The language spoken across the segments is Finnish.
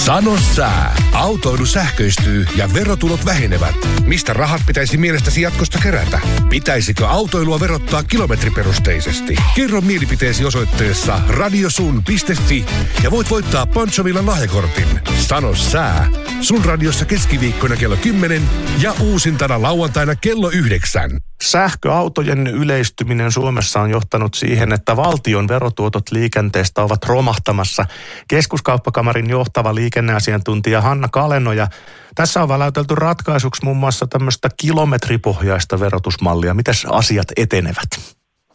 Sano sää. Autoilu sähköistyy ja verotulot vähenevät. Mistä rahat pitäisi mielestäsi jatkosta kerätä? Pitäisikö autoilua verottaa kilometriperusteisesti? Kerro mielipiteesi osoitteessa radiosun.fi ja voit voittaa Ponchovillan lahjakortin. Sano sää. Sun radiossa keskiviikkona kello 10 ja uusintana lauantaina kello 9. Sähköautojen yleistyminen Suomessa on johtanut siihen, että valtion verotuotot liikenteestä ovat romahtamassa. Keskuskauppakamarin johtava liikenneasiantuntija Hanna Kalenoja. Tässä on väläytelty ratkaisuksi muun muassa tämmöistä kilometripohjaista verotusmallia. Mitäs asiat etenevät?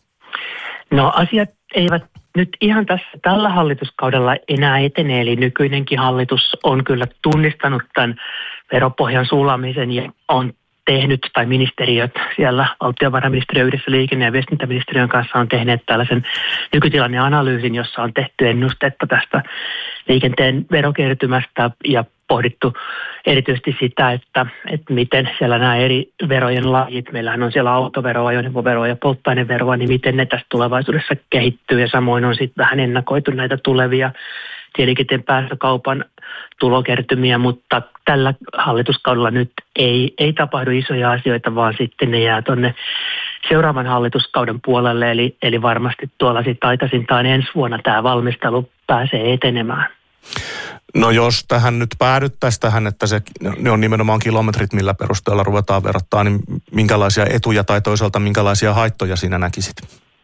No asiat eivät nyt ihan tällä hallituskaudella enää etene, eli nykyinenkin hallitus on kyllä tunnistanut tämän veropohjan sulamisen ja on tehnyt, tai ministeriöt siellä, valtiovarainministeriö yhdessä liikenne- ja viestintäministeriön kanssa on tehneet tällaisen nykytilanneanalyysin, jossa on tehty ennustetta tästä liikenteen verokertymästä ja pohdittu erityisesti sitä, että miten siellä nämä eri verojen lajit, meillähän on siellä autoveroa, ajoneuvoveroa ja polttoaineveroa, niin miten ne tässä tulevaisuudessa kehittyy ja samoin on sitten vähän ennakoitu näitä tulevia tieliikenteen päästökaupan tulokertymiä, mutta tällä hallituskaudella nyt ei tapahdu isoja asioita, vaan sitten ne jää tuonne seuraavan hallituskauden puolelle, eli varmasti tuolla sitten aikaisintaan ensi vuonna tämä valmistelu pääsee etenemään. No jos tähän nyt päädyttäisiin tähän, että ne on nimenomaan kilometrit, millä perusteella ruvetaan verottaa, niin minkälaisia etuja tai toisaalta minkälaisia haittoja siinä näkisit?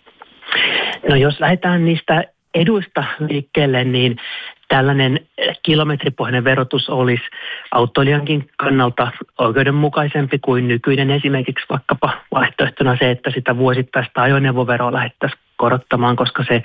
No jos lähdetään niistä eduista liikkeelle, niin tällainen kilometripohjainen verotus olisi autoilijankin kannalta oikeudenmukaisempi kuin nykyinen. Esimerkiksi vaikkapa vaihtoehtona se, että sitä vuosittaista ajoneuvoveroa lähdettäisiin korottamaan, koska se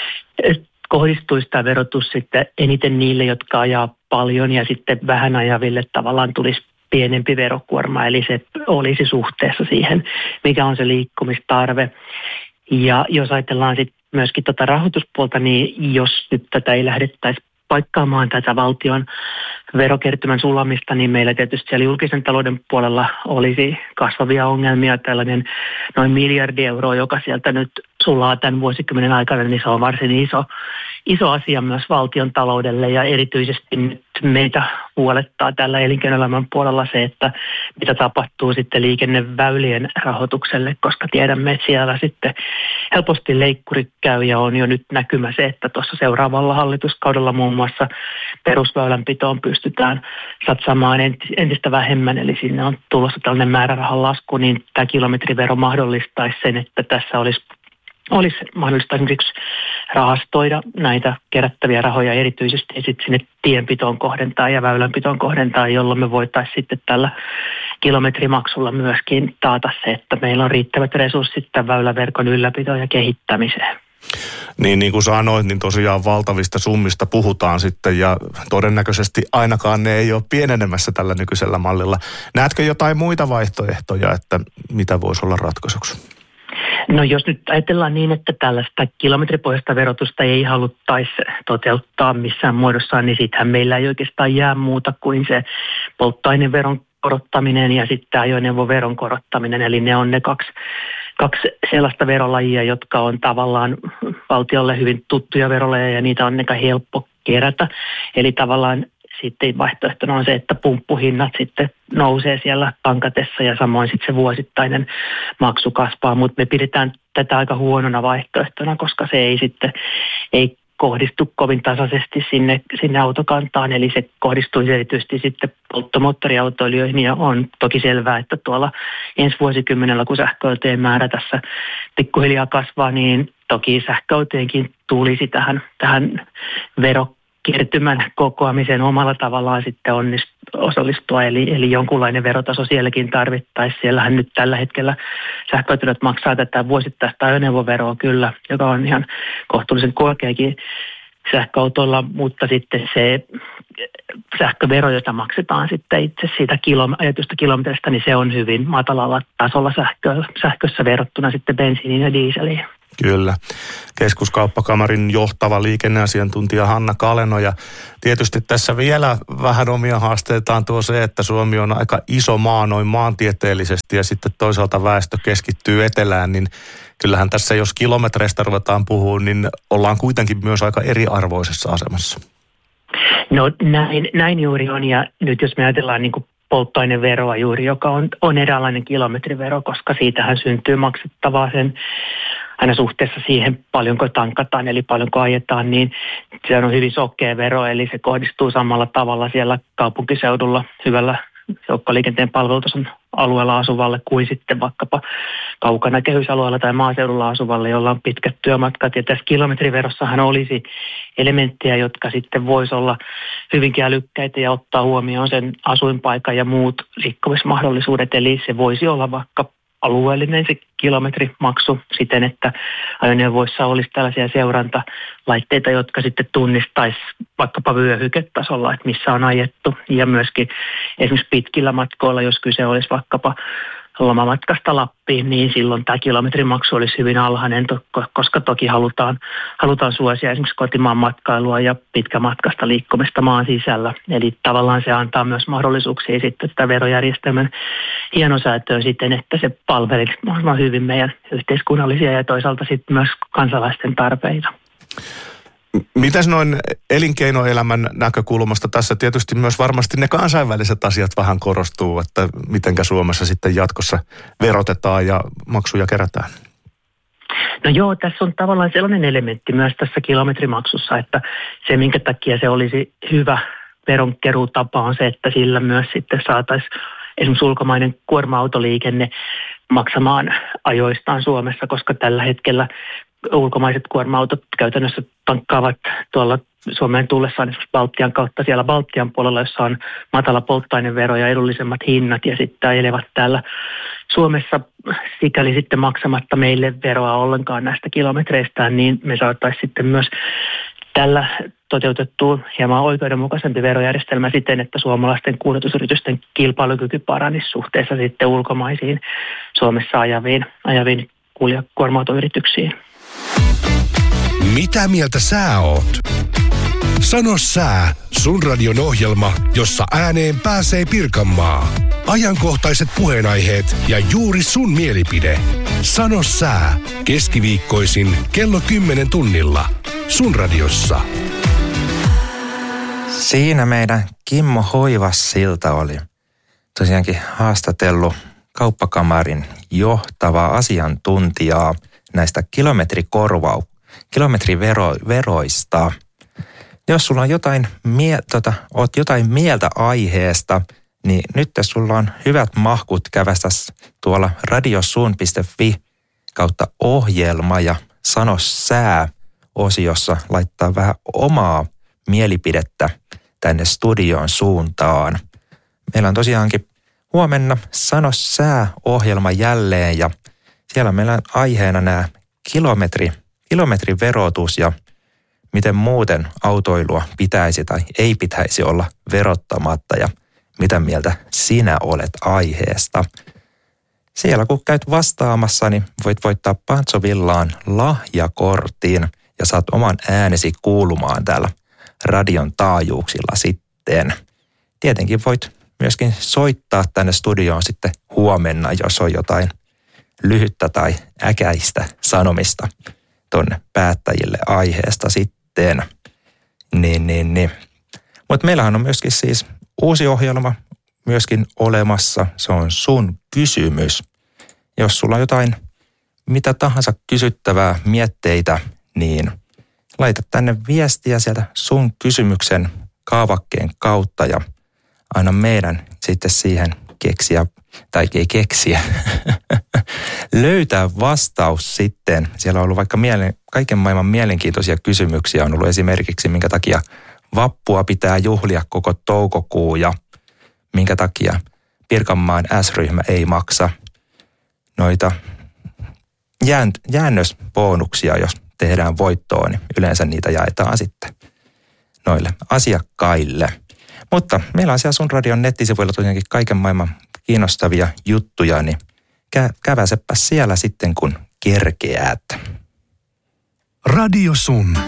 kohdistuisi tämä verotus sitten eniten niille, jotka ajaa paljon ja sitten vähän ajaville tavallaan tulisi pienempi verokuorma, eli se olisi suhteessa siihen, mikä on se liikkumistarve. Ja jos ajatellaan sitten myöskin tuota rahoituspuolta, niin jos nyt tätä ei lähdettäisi paikkaamaan tätä valtion verokertymän sulamista, niin meillä tietysti siellä julkisen talouden puolella olisi kasvavia ongelmia. Tällainen noin 1 miljardi euroa, joka sieltä nyt sulaa tämän vuosikymmenen aikana, niin se on varsin iso asia myös valtion taloudelle ja erityisesti nyt meitä huolettaa tällä elinkeinoelämän puolella se, että mitä tapahtuu sitten liikenneväylien rahoitukselle, koska tiedämme, että siellä sitten helposti leikkuri käy ja on jo nyt näkymä se, että tuossa seuraavalla hallituskaudella muun muassa perusväylänpitoon pystytään satsaamaan entistä vähemmän, eli sinne on tulossa tällainen määrärahan lasku, niin tämä kilometrivero mahdollistaisi sen, että tässä olisi mahdollista esimerkiksi rahastoida näitä kerättäviä rahoja erityisesti ja sitten sinne tienpitoon kohdentaa ja väylänpitoon kohdentaa, jolloin me voitaisiin sitten tällä kilometrimaksulla myöskin taata se, että meillä on riittävät resurssit tämän väyläverkon ylläpitoon ja kehittämiseen. Niin kuin sanoit, niin tosiaan valtavista summista puhutaan sitten ja todennäköisesti ainakaan ne ei ole pienenemässä tällä nykyisellä mallilla. Näetkö jotain muita vaihtoehtoja, että mitä voisi olla ratkaisuksi? No jos nyt ajatellaan niin, että tällaista kilometripohjaista verotusta ei haluttaisi toteuttaa missään muodossaan, niin sittenhän meillä ei oikeastaan jää muuta kuin se polttoaineveron korottaminen ja sitten ajoneuvoveron korottaminen. Eli ne on ne kaksi sellaista verolajia, jotka on tavallaan valtiolle hyvin tuttuja verolajeja ja niitä on aika helppo kerätä. Eli tavallaan sitten vaihtoehtona on se, että pumppuhinnat sitten nousee siellä tankatessa ja samoin sitten se vuosittainen maksu kasvaa, mutta me pidetään tätä aika huonona vaihtoehtona, koska se ei kohdistu kovin tasaisesti sinne autokantaan, eli se kohdistuisi erityisesti sitten polttomoottoriautoilijoihin ja on toki selvää, että tuolla ensi vuosikymmenellä, kun sähköautojen määrä tässä pikkuhiljaa kasvaa, niin toki sähköautojenkin tulisi tähän verokertymän kokoamiseen omalla tavallaan sitten osallistua, eli jonkunlainen verotaso sielläkin tarvittaisiin. Siellähän nyt tällä hetkellä sähköautoilijat maksaa tätä vuosittaista ajoneuvoveroa kyllä, joka on ihan kohtuullisen korkeakin sähköautoilla, mutta sitten se sähkövero, jota maksetaan sitten itse siitä ajetusta kilometristä, niin se on hyvin matalalla tasolla sähkössä verrattuna sitten bensiiniin ja diiseliin. Kyllä. Keskuskauppakamarin johtava liikenneasiantuntija Hanna Kalenoja. Tietysti tässä vielä vähän omia haasteitaan tuo se, että Suomi on aika iso maa noin maantieteellisesti ja sitten toisaalta väestö keskittyy etelään, niin kyllähän tässä jos kilometreistä ruvetaan puhumaan, niin ollaan kuitenkin myös aika eriarvoisessa asemassa. No näin juuri on, ja nyt jos me ajatellaan niin kuin polttoaineveroa juuri, joka on eräänlainen kilometrivero, koska siitähän syntyy maksettavaa sen aina suhteessa siihen paljonko tankataan, eli paljonko ajetaan, niin se on hyvin sokea vero, eli se kohdistuu samalla tavalla siellä kaupunkiseudulla hyvällä joukkoliikenteen palvelutason alueella asuvalle kuin sitten vaikkapa kaukana kehysalueella tai maaseudulla asuvalle, jolla on pitkät työmatkat. Ja tässä kilometriverossahan olisi elementtejä, jotka sitten voisi olla hyvinkin älykkäitä ja ottaa huomioon sen asuinpaikan ja muut liikkumismahdollisuudet. Eli se voisi olla vaikka alueellinen se kilometrimaksu siten, että ajoneuvoissa olisi tällaisia seurantalaitteita, jotka sitten tunnistaisi vaikkapa vyöhyketasolla, että missä on ajettu. Ja myöskin esimerkiksi pitkillä matkoilla, jos kyse olisi vaikkapa lomamatkasta Lappiin, niin silloin tämä kilometrimaksu olisi hyvin alhainen, koska toki halutaan suosia esimerkiksi kotimaan matkailua ja pitkämatkasta liikkumista maan sisällä. Eli tavallaan se antaa myös mahdollisuuksia sitten tätä verojärjestelmän hienosäätöön siten, että se palvelisi mahdollisimman hyvin meidän yhteiskunnallisia ja toisaalta sitten myös kansalaisten tarpeita. Mitäs noin elinkeinoelämän näkökulmasta tässä tietysti myös varmasti ne kansainväliset asiat vähän korostuu, että mitenkä Suomessa sitten jatkossa verotetaan ja maksuja kerätään? No joo, tässä on tavallaan sellainen elementti myös tässä kilometrimaksussa, että se minkä takia se olisi hyvä veronkeruutapa on se, että sillä myös sitten saataisiin esimerkiksi ulkomainen kuorma-autoliikenne maksamaan ajoistaan Suomessa, koska tällä hetkellä ulkomaiset kuorma-autot käytännössä tankkaavat tuolla Suomeen tullessaan esimerkiksi Baltian kautta siellä Baltian puolella, jossa on matala polttoainevero ja edullisemmat hinnat ja sitten ajelevat täällä Suomessa sikäli sitten maksamatta meille veroa ollenkaan näistä kilometreistään, niin me saataisiin sitten myös tällä toteutettua hieman oikeudenmukaisempi verojärjestelmä siten, että suomalaisten kuljetusyritysten kilpailukyky paranisi suhteessa sitten ulkomaisiin Suomessa ajaviin kuorma-autoyrityksiin. Mitä mieltä sä oot? Sano sää, sun radion ohjelma, jossa ääneen pääsee Pirkanmaa. Ajankohtaiset puheenaiheet ja juuri sun mielipide. Sano sää, keskiviikkoisin kello 10 tunnilla. Sun radiossa. Siinä meidän Kimmo Hoivassilta oli tosiaankin haastatellut Kauppakamarin johtavaa asiantuntijaa näistä kilometriveroista. Jos sulla on oot jotain mieltä aiheesta, niin nyt sulla on hyvät mahkut kävästä tuolla radiosuun.fi kautta ohjelma ja sano sää -osiossa laittaa vähän omaa mielipidettä tänne studion suuntaan. Meillä on tosiaankin huomenna Sano sää -ohjelma jälleen ja siellä meillä on aiheena nämä kilometriverotus ja miten muuten autoilua pitäisi tai ei pitäisi olla verottamatta ja mitä mieltä sinä olet aiheesta. Siellä kun käyt vastaamassa, niin voit voittaa Pantsovillaan lahjakortin ja saat oman äänesi kuulumaan täällä radion taajuuksilla sitten. Tietenkin voit myöskin soittaa tänne studioon sitten huomenna, jos on jotain lyhyttä tai äkäistä sanomista tonne päättäjille aiheesta sitten. Niin. Mutta meillähän on myöskin siis uusi ohjelma myöskin olemassa. Se on Sun kysymys. Jos sulla on jotain mitä tahansa kysyttävää, mietteitä, niin laita tänne viestiä sieltä Sun kysymyksen kaavakkeen kautta ja aina meidän sitten siihen löytää vastaus sitten. Siellä on ollut vaikka kaiken maailman mielenkiintoisia kysymyksiä. On ollut esimerkiksi, minkä takia vappua pitää juhlia koko toukokuu ja minkä takia Pirkanmaan S-ryhmä ei maksa noita jäännösbonuksia, jos tehdään voittoa, niin yleensä niitä jaetaan sitten noille asiakkaille. Mutta meillä on siellä Sun radion nettisivuilla tosiaankin kaiken maailman kiinnostavia juttuja, niin käväsepä siellä sitten, kun kerkeät. Radio Sun.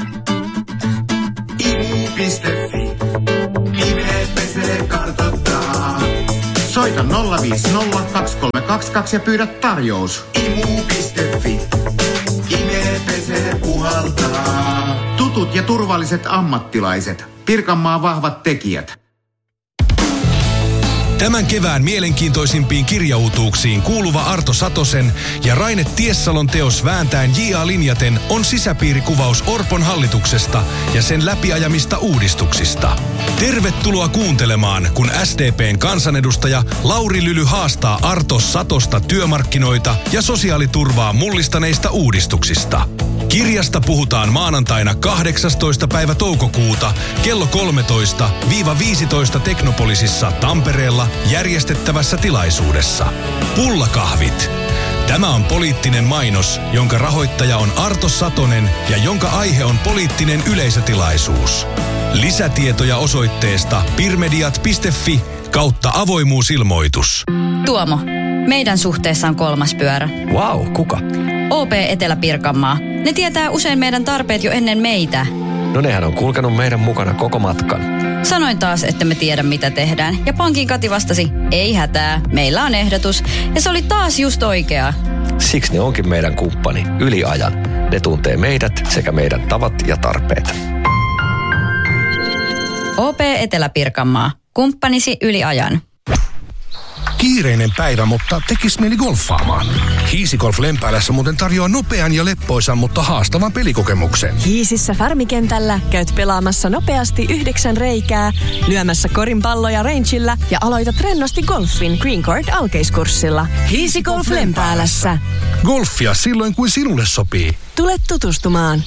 Imu.fi. IME-PC kartoittaa. Soita 050 2322 ja pyydä tarjous. Imu.fi. IME-PC puhaltaa. tutut ja turvalliset ammattilaiset. Pirkanmaan vahvat tekijät. Tämän kevään mielenkiintoisimpiin kirjautuuksiin kuuluva Arto Satosen ja Raine Tiessalon teos Vääntäen J.A. linjaten on sisäpiirikuvaus Orpon hallituksesta ja sen läpiajamista uudistuksista. Tervetuloa kuuntelemaan, kun SDP:n kansanedustaja Lauri Lyly haastaa Arto Satosta työmarkkinoita ja sosiaaliturvaa mullistaneista uudistuksista. Kirjasta puhutaan maanantaina 18. päivä toukokuuta kello 13-15 Teknopolisissa Tampereella järjestettävässä tilaisuudessa. Pullakahvit. Tämä on poliittinen mainos, jonka rahoittaja on Arto Satonen ja jonka aihe on poliittinen yleisötilaisuus. Lisätietoja osoitteesta pirmediat.fi/avoimuusilmoitus. Tuomo, meidän suhteessa on 3. pyörä. Wow, kuka? OP Etelä-Pirkanmaa. Ne tietää usein meidän tarpeet jo ennen meitä. No nehän on kulkenut meidän mukana koko matkan. Sanoin taas, että me tiedä mitä tehdään. Ja pankin Kati vastasi, ei hätää, meillä on ehdotus. Ja se oli taas just oikea. Siksi ne onkin meidän kumppani yli ajan. Ne tuntee meidät sekä meidän tavat ja tarpeet. OP Etelä-Pirkanmaa. Kumppanisi yli ajan. Kiireinen päivä, mutta tekis mieli golfaamaan. Hiisigolf Lempäälässä muuten tarjoaa nopean ja leppoisan, mutta haastavan pelikokemuksen. Hiisissä Farmikentällä käyt pelaamassa nopeasti 9 reikää, lyömässä korinpalloja rangeillä ja aloitat rennosti golfin Green Court alkeiskurssilla. Hiisigolf Lempäälässä. Golfia silloin, kuin sinulle sopii. Tule tutustumaan.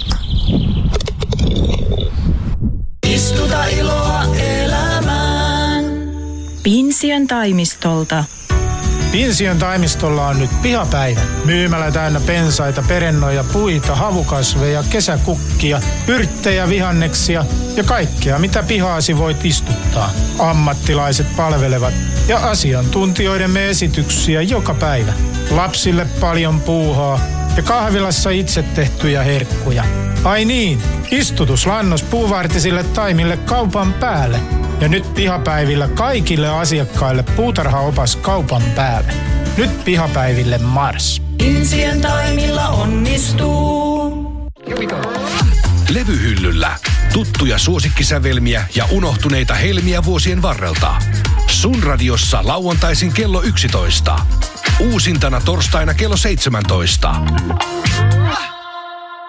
Istuta iloa elämään. Pinsiön toimistolta. Pinsiön toimistolla on nyt pihapäivä. Myymälä täynnä pensaita, perennoja, puita, havukasveja, kesäkukkia, yrttejä, vihanneksia ja kaikkea, mitä pihaasi voit istuttaa. Ammattilaiset palvelevat ja asiantuntijoidemme esityksiä joka päivä. Lapsille paljon puuhaa ja kahvilassa itse tehtyjä herkkuja. Ai niin, istutuslannos puuvartisille taimille kaupan päälle. Ja nyt pihapäivillä kaikille asiakkaille puutarhaopas kaupan päälle. Nyt pihapäiville Mars. Insien taimilla onnistuu. Levyhyllyllä. Tuttuja suosikkisävelmiä ja unohtuneita helmiä vuosien varrelta. Sun radiossa lauantaisin kello 11. Uusintana torstaina kello 17.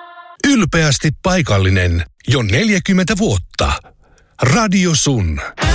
Ylpeästi paikallinen jo 40 vuotta. Radio Sun.